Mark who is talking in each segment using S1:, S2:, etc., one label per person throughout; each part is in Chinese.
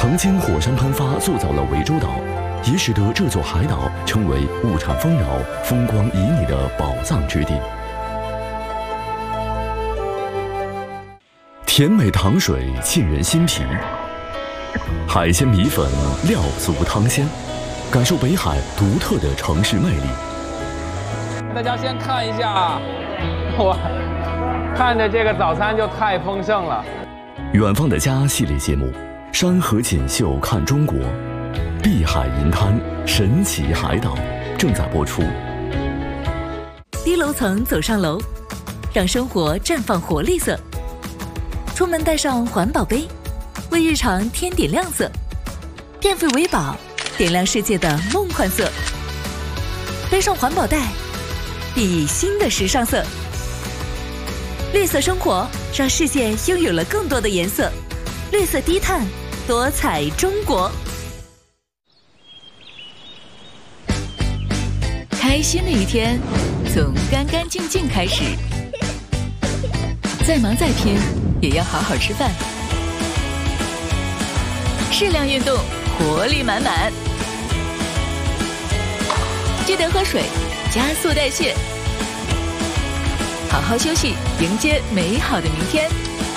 S1: 长江火山喷发塑造了涠洲岛，也使得这座海岛成为物产丰饶、风光旖旎的宝藏之地。甜美糖水沁人心脾，海鲜米粉料足汤鲜，感受北海独特的城市魅力。
S2: 大家先看一下，哇，看着这个早餐就太丰盛了。
S1: 远方的家系列节目，山河锦绣看中国，碧海银滩神奇海岛正在播出。
S3: 低楼层走上楼，让生活绽放活力色。出门带上环保杯，为日常添点亮色。电费为宝，点亮世界的梦幻色。背上环保袋，熠熠新的时尚色。绿色生活，让世界拥有了更多的颜色。绿色低碳，多彩中国。开心的一天，从干干净净开始。再忙再拼，也要好好吃饭。适量运动，活力满满。记得喝水，加速代谢。好好休息，迎接美好的明天。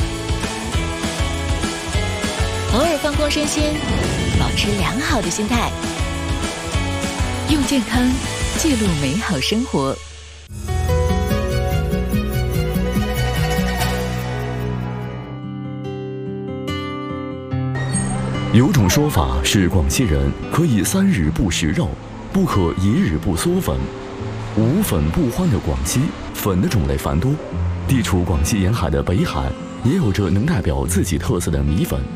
S3: 偶尔放空身心，保持良好的心态，用健康记录美好生活。
S1: 有种说法是，广西人可以3日不食肉，不可1日不嗦粉。无粉不欢的广西，粉的种类繁多。地处广西沿海的北海，也有着能代表自己特色的米粉。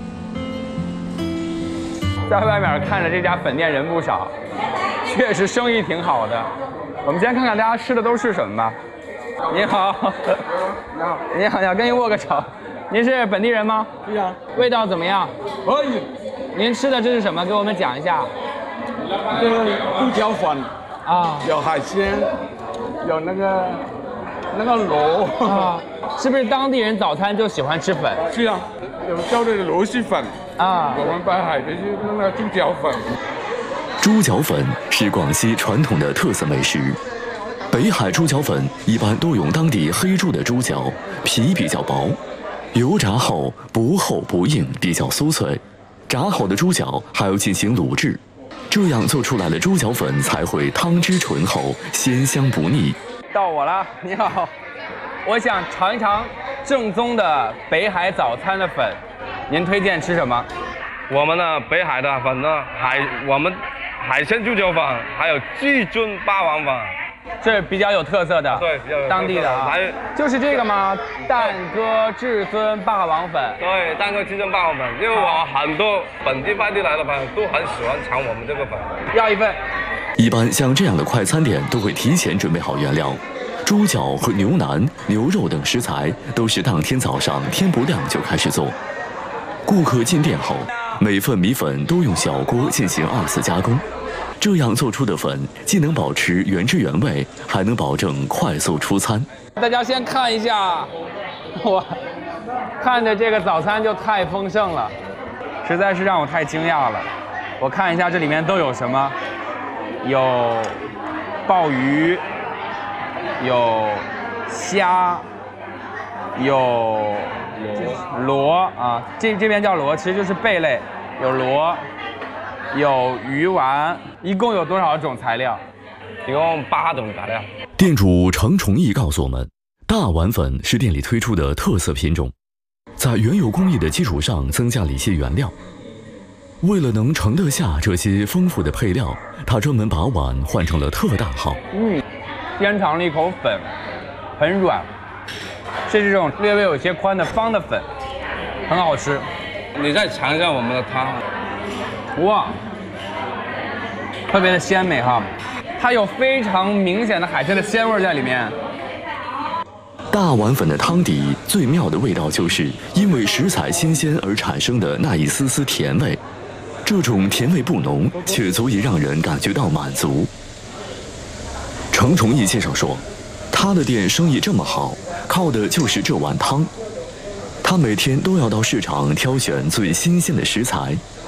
S2: 在外面看着这家粉店人不少，确实生意挺好的。我们先看看大家吃的都是什么吧。你好，你好，你好，你好，跟您握个手。您是本地人吗？
S4: 对呀。
S2: 味道怎么样？
S4: 可以。
S2: 您吃的这是什么？给我们讲一下。
S4: 这个猪脚粉
S2: 啊，
S4: 有海鲜，有那个螺
S2: 啊，是不是当地人早餐就喜欢吃粉？
S4: 是啊，有叫这个螺蛳粉
S2: 啊，
S4: 我们北海的就是那个猪脚粉。
S1: 猪脚粉是广西传统的特色美食。北海猪脚粉一般都用当地黑猪的猪脚，皮比较薄，油炸后不厚不硬，比较酥脆。炸好的猪脚还要进行卤制，这样做出来的猪脚粉才会汤汁醇厚，鲜香不腻。
S2: 到我了，你好，我想尝一尝正宗的北海早餐的粉，您推荐吃什么？
S5: 我们的北海的粉呢，我们海鲜猪脚粉，还有至尊霸王粉。
S2: 这是比较有特色的，
S5: 对，比较有特色
S2: 当地的啊，就是这个吗？蛋哥至尊霸王粉。
S5: 对，蛋哥至尊霸王粉，因为我很多本地外地来的朋友都很喜欢尝我们这个粉。
S2: 要一份。
S1: 一般像这样的快餐店都会提前准备好原料，猪脚和牛腩、牛肉等食材都是当天早上天不亮就开始做。顾客进店后，每份米粉都用小锅进行2次加工。这样做出的粉既能保持原汁原味，还能保证快速出餐。
S2: 大家先看一下，哇，看着这个早餐就太丰盛了，实在是让我太惊讶了。我看一下这里面都有什么，有鲍鱼，有虾，有螺啊，这边叫螺，其实就是贝类，有螺。有鱼丸，一共有多少种材料？
S5: 一共8种材料。
S1: 店主程崇义告诉我们，大碗粉是店里推出的特色品种，在原有工艺的基础上增加了一些原料。为了能盛得下这些丰富的配料，他专门把碗换成了特大号。
S2: 先尝了一口粉，很软，是这种略微有些宽的方的粉，很好吃。
S5: 你再尝一下我们的汤。
S2: 哇，特别的鲜美哈，它有非常明显的海鲜的鲜味在里面。
S1: 大碗粉的汤底最妙的味道，就是因为食材新鲜而产生的那一丝丝甜味，这种甜味不浓，却足以让人感觉到满足。程崇义介绍说，他的店生意这么好，靠的就是这碗汤。他每天都要到市场挑选最新鲜的食材，